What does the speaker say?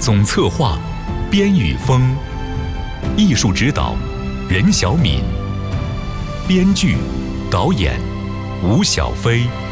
总策划边宇峰，艺术指导任小敏，编剧导演吴小飞。